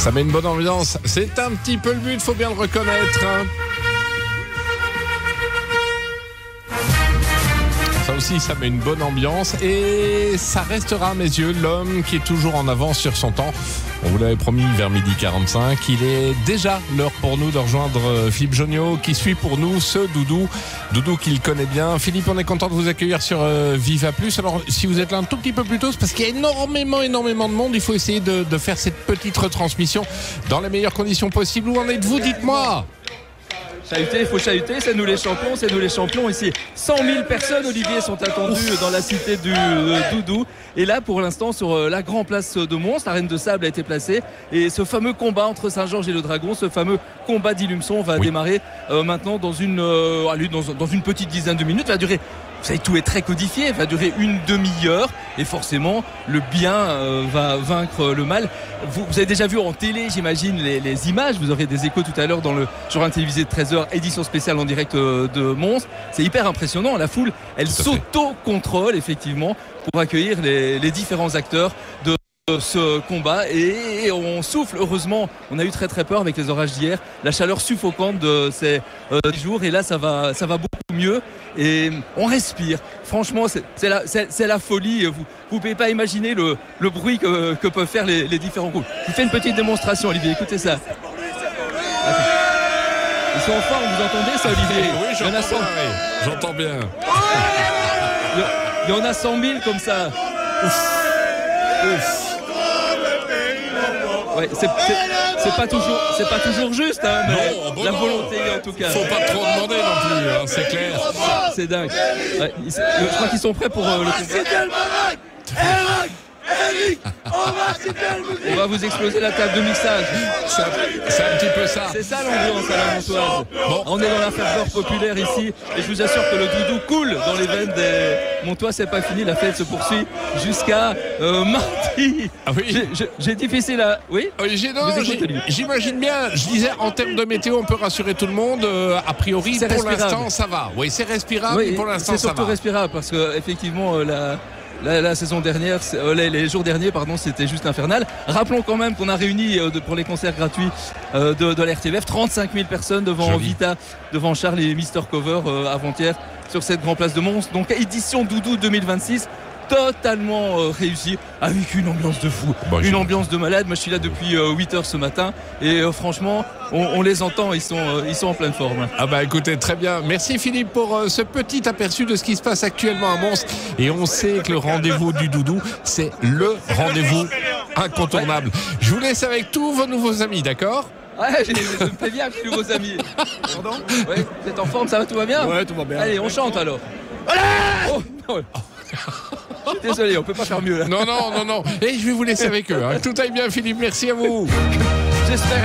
Ça met une bonne ambiance. C'est un petit peu le but, faut bien le reconnaître. Ça aussi, ça met une bonne ambiance et ça restera à mes yeux l'homme qui est toujours en avance sur son temps. On vous l'avait promis vers 12h45. Il est déjà l'heure pour nous de rejoindre Philippe Jonniot qui suit pour nous ce Doudou qu'il connaît bien. Philippe, on est content de vous accueillir sur Viva Plus. Alors, si vous êtes là un tout petit peu plus tôt, c'est parce qu'il y a énormément de monde. Il faut essayer de faire cette petite retransmission dans les meilleures conditions possibles. Où en êtes-vous? Dites-moi. Chahuter, il faut chahuter, c'est nous les champions ici. 100 000 personnes, Olivier, sont attendues dans la cité du Doudou. Et là, pour l'instant, sur la grande place de Mons, l'arène de sable a été placée. Et ce fameux combat entre Saint-Georges et le Dragon, ce fameux combat d'Illumson va démarrer maintenant dans une petite dizaine de minutes. Va durer, vous savez, tout est très codifié, va durer une demi-heure. Et forcément, le bien va vaincre le mal. Vous avez déjà vu en télé, j'imagine, les images. Vous aurez des échos tout à l'heure dans le journal télévisé de 13h, édition spéciale en direct de Mons. C'est hyper impressionnant. La foule, elle s'auto-contrôle, effectivement, pour accueillir les différents acteurs de ce combat. Et on souffle, heureusement. On a eu très très peur avec les orages d'hier. La chaleur suffocante de ces jours. Et là, ça va beaucoup mieux. Et on respire. Franchement, c'est la folie. Vous ne pouvez pas imaginer le bruit que peuvent faire les différents groupes. Je vous fais une petite démonstration, Olivier. Écoutez ça. Ils sont en forme, vous entendez ça, Olivier? Oui, j'entends bien. Il y en a 100 000 comme ça. Ouf. Ouais, c'est pas toujours juste, hein, mais la volonté en tout cas. Faut pas trop demander non plus, hein, c'est clair. C'est dingue. Ouais, je crois qu'ils sont prêts pour le combat. On va vous exploser la table de mixage. C'est un petit peu ça. C'est ça l'ambiance à la Montoise. Bon. On est dans la ferveur populaire ici et je vous assure que le Doudou coule dans les veines des Montois. C'est pas fini, la fête se poursuit jusqu'à mardi. Ah oui. J'ai difficile à... Oui, j'imagine bien. Je disais, en termes de météo, on peut rassurer tout le monde. A priori, c'est pour respirable. l'instant, ça va. Oui, c'est respirable. Oui, pour l'instant, c'est ça va. C'est surtout respirable parce que effectivement la saison dernière, les jours derniers, c'était juste infernal. Rappelons quand même qu'on a réuni pour les concerts gratuits de la RTBF 35 000 personnes devant Vita, devant Charles et Mister Cover avant-hier sur cette grande place de Mons. Donc édition Doudou 2026. Totalement réussi avec une ambiance de fou, une ambiance de malade. Moi je suis là depuis 8h ce matin et franchement on les entend, ils sont en pleine forme. Ah bah écoutez, très bien, merci Philippe pour ce petit aperçu de ce qui se passe actuellement à Mons. Et on sait que le rendez-vous du Doudou, c'est le rendez-vous incontournable. Je vous laisse avec tous vos nouveaux amis, d'accord? Ouais, je me plais bien avec les nouveaux amis. Pardon? Ouais, vous êtes en forme, ça va, tout va bien? Ouais, tout va bien. Allez, on chante alors. Je suis désolé, on peut pas faire mieux là. Non. Et je vais vous laisser avec eux. Hein. Tout aille bien Philippe, merci à vous. J'espère.